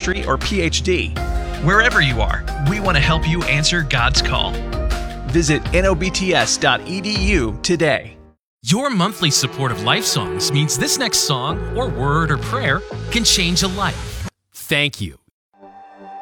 ministry, or PhD. Wherever you are, we want to help you answer God's call. Visit nobts.edu today. Your monthly support of Life Songs means this next song, or word, or prayer can change a life. Thank you.